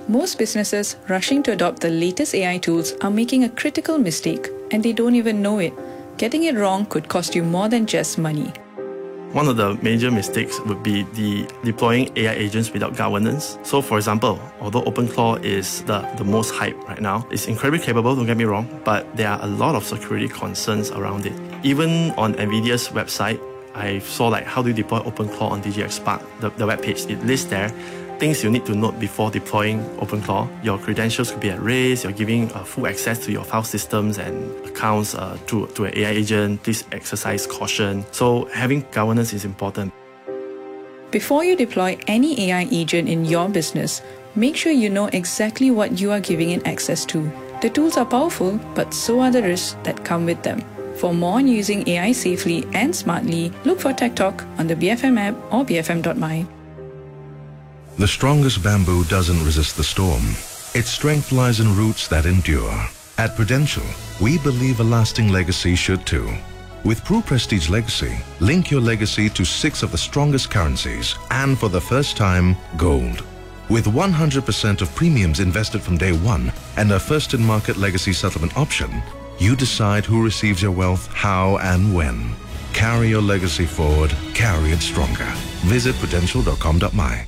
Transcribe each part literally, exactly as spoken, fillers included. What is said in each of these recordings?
Most businesses rushing to adopt the latest A I tools are making a critical mistake, and they don't even know it. Getting it wrong could cost you more than just money. One of the major mistakes would be the deploying A I agents without governance. So for example, although OpenClaw is the, the most hype right now, it's incredibly capable, don't get me wrong, but there are a lot of security concerns around it. Even on NVIDIA's website, I saw like how do you deploy OpenClaw on D J X Spark, the, the webpage. It lists there things you need to note before deploying OpenClaw. Your credentials could be at risk, you're giving uh, full access to your file systems and accounts uh, to, to an A I agent. Please exercise caution. So having governance is important. Before you deploy any A I agent in your business, make sure you know exactly what you are giving it access to. The tools are powerful, but so are the risks that come with them. For more on using A I safely and smartly, look for Tech Talk on the B F M app or b f m dot m y. The strongest bamboo doesn't resist the storm. Its strength lies in roots that endure. At Prudential, we believe a lasting legacy should too. With Pru Prestige Legacy, link your legacy to six of the strongest currencies and for the first time, gold. With one hundred percent of premiums invested from day one and a first-in-market legacy settlement option, you decide who receives your wealth, how and when. Carry your legacy forward, carry it stronger. Visit prudential dot com dot m y.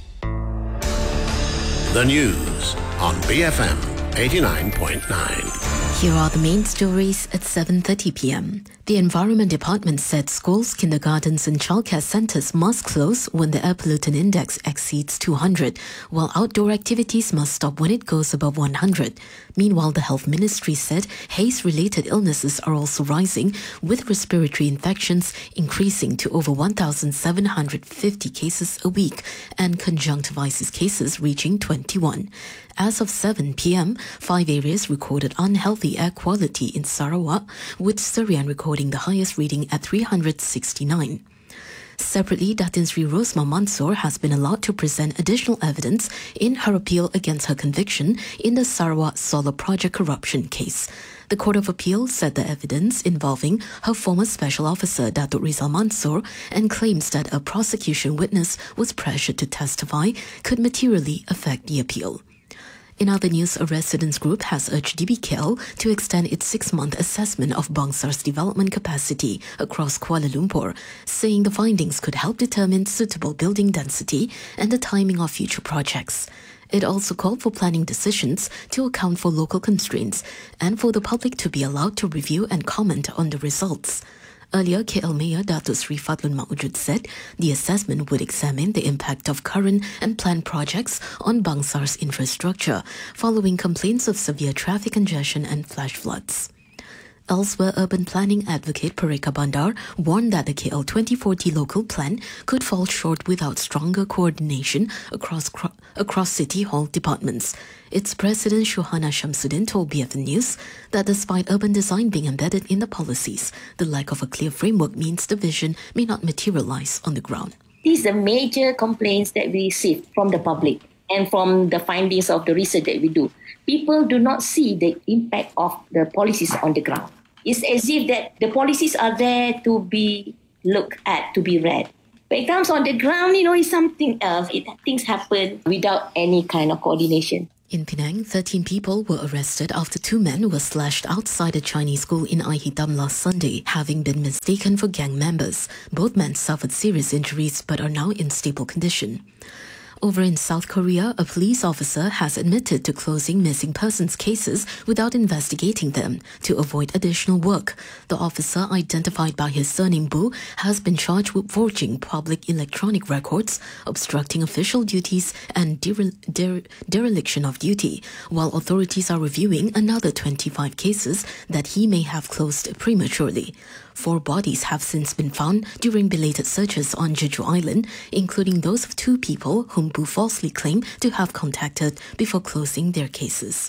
The news on B F M eighty-nine point nine. Here are the main stories at seven thirty p m. The Environment Department said schools, kindergartens and childcare centres must close when the air pollutant index exceeds two hundred, while outdoor activities must stop when it goes above one hundred. Meanwhile, the Health Ministry said haze-related illnesses are also rising, with respiratory infections increasing to over one thousand seven hundred fifty cases a week and conjunctivitis cases reaching twenty-one. As of seven p m, five areas recorded unhealthy air quality in Sarawak, with Serian recording the highest reading at three hundred sixty-nine. Separately, Datin Sri Rosma Mansoor has been allowed to present additional evidence in her appeal against her conviction in the Sarawak Solar Project corruption case. The Court of Appeal said the evidence involving her former special officer Datuk Rizal Mansoor and claims that a prosecution witness was pressured to testify could materially affect the appeal. In other news, a residents group has urged D B K L to extend its six-month assessment of Bangsar's development capacity across Kuala Lumpur, saying the findings could help determine suitable building density and the timing of future projects. It also called for planning decisions to account for local constraints and for the public to be allowed to review and comment on the results. Earlier, K L Mayor Datuk Sri Fadlun Maujud said the assessment would examine the impact of current and planned projects on Bangsar's infrastructure, following complaints of severe traffic congestion and flash floods. Elsewhere, urban planning advocate Pareka Bandar warned that the K L twenty forty local plan could fall short without stronger coordination across across City Hall departments. Its president Shuhana Shamsuddin told B F M News that despite urban design being embedded in the policies, the lack of a clear framework means the vision may not materialize on the ground. These are major complaints that we receive from the public and from the findings of the research that we do. People do not see the impact of the policies on the ground. It's as if that the policies are there to be looked at, to be read. But it comes on the ground, you know, it's something else. It, things happen without any kind of coordination. In Penang, thirteen people were arrested after two men were slashed outside a Chinese school in Aihitam last Sunday, having been mistaken for gang members. Both men suffered serious injuries but are now in stable condition. Over in South Korea, a police officer has admitted to closing missing persons cases without investigating them to avoid additional work. The officer, identified by his surname Bu, has been charged with forging public electronic records, obstructing official duties, and dere- dere- dereliction of duty, while authorities are reviewing another twenty-five cases that he may have closed prematurely. Four bodies have since been found during belated searches on Jeju Island, including those of two people whom Bu falsely claimed to have contacted before closing their cases.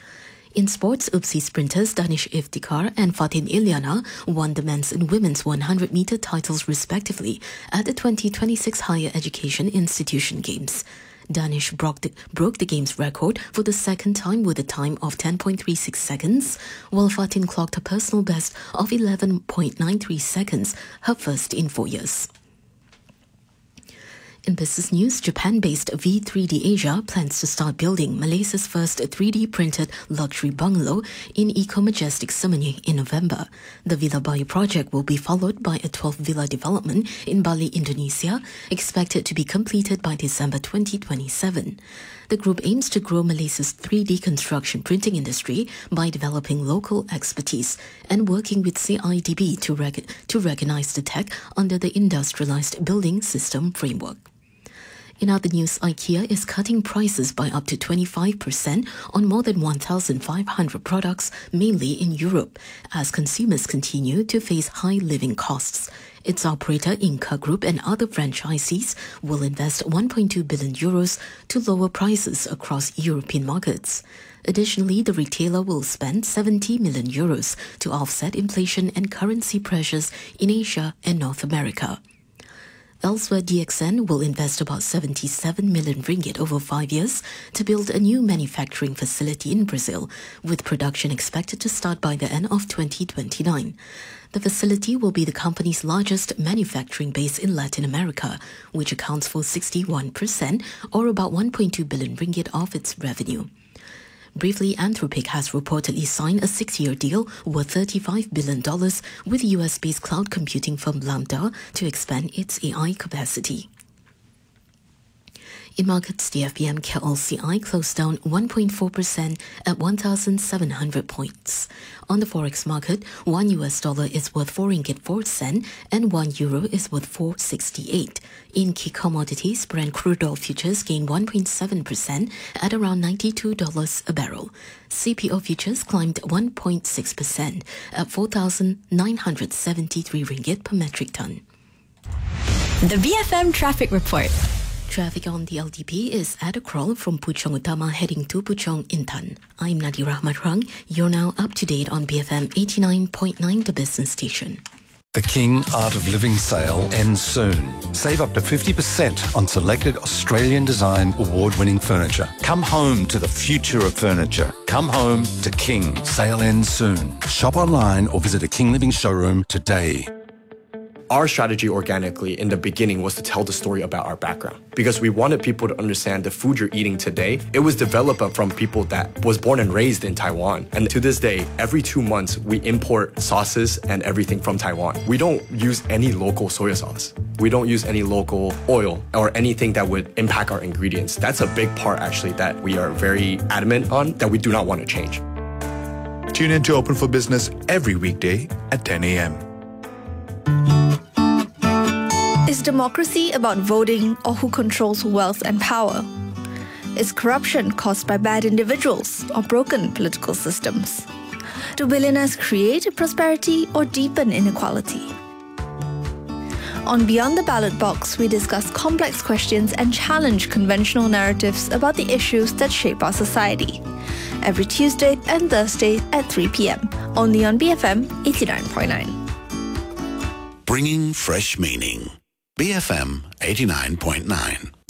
In sports, U P S I sprinters Danish Iftikhar and Fatin Ilyana won the men's and women's one hundred meter titles respectively at the twenty twenty-six Higher Education Institution Games. Danish broke the, broke the game's record for the second time with a time of ten point three six seconds, while Fatin clocked a personal best of eleven point nine three seconds, her first in four years. In business news, Japan-based V three D Asia plans to start building Malaysia's first three D printed luxury bungalow in Eco-Majestic Semenyih in November. The Villa Bayu project will be followed by a twelve villa development in Bali, Indonesia, expected to be completed by December twenty twenty-seven. The group aims to grow Malaysia's three D construction printing industry by developing local expertise and working with C I D B to, rec- to recognize the tech under the Industrialized Building System framework. In other news, IKEA is cutting prices by up to twenty-five percent on more than one thousand five hundred products, mainly in Europe, as consumers continue to face high living costs. Its operator Inca Group and other franchisees will invest one point two billion euros to lower prices across European markets. Additionally, the retailer will spend seventy million euros to offset inflation and currency pressures in Asia and North America. Elsewhere, D X N will invest about seventy-seven million ringgit over five years to build a new manufacturing facility in Brazil, with production expected to start by the end of twenty twenty-nine. The facility will be the company's largest manufacturing base in Latin America, which accounts for sixty-one percent or about one point two billion ringgit of its revenue. Briefly, Anthropic has reportedly signed a six-year deal worth thirty-five billion dollars with U S-based cloud computing firm Lambda to expand its A I capacity. In markets, the F B M K L C I closed down one point four percent at one thousand seven hundred points. On the forex market, one U S dollar is worth four ringgit four cents and one euro is worth four sixty-eight. In key commodities, Brent crude oil futures gained one point seven percent at around ninety-two dollars a barrel. C P O futures climbed one point six percent at four thousand nine hundred seventy-three ringgit per metric ton. The B F M Traffic Report. Traffic on the L D P is at a crawl from Puchong Utama heading to Puchong Intan. I'm Nadira Matrang. You're now up to date on B F M eighty-nine point nine, the business station. The King Art of Living sale ends soon. Save up to fifty percent on selected Australian design award-winning furniture. Come home to the future of furniture. Come home to King. Sale ends soon. Shop online or visit a King Living showroom today. Our strategy organically in the beginning was to tell the story about our background because we wanted people to understand the food you're eating today. It was developed from people that was born and raised in Taiwan. And to this day, every two months, we import sauces and everything from Taiwan. We don't use any local soy sauce. We don't use any local oil or anything that would impact our ingredients. That's a big part actually that we are very adamant on that we do not want to change. Tune in to Open for Business every weekday at ten a.m. Is democracy about voting or who controls wealth and power? Is corruption caused by bad individuals or broken political systems? Do billionaires create prosperity or deepen inequality? On Beyond the Ballot Box, we discuss complex questions and challenge conventional narratives about the issues that shape our society. Every Tuesday and Thursday at three p.m. only on B F M eighty-nine point nine. Bringing fresh meaning. B F M eighty-nine point nine.